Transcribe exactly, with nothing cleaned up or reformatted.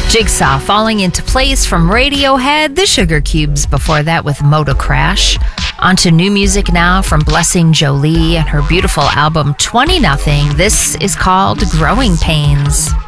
Jigsaw falling into place from Radiohead, the Sugar Cubes before that with Motor Crash. On to new music now from Blessing Jolie and her beautiful album twenty nothing. This is called Growing Pains.